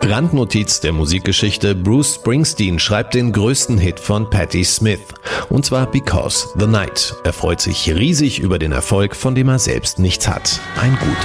Randnotiz der Musikgeschichte: Bruce Springsteen schreibt den größten Hit von Patti Smith, und zwar Because the Night. Er freut sich riesig über den Erfolg, von dem er selbst nichts hat. Ein guter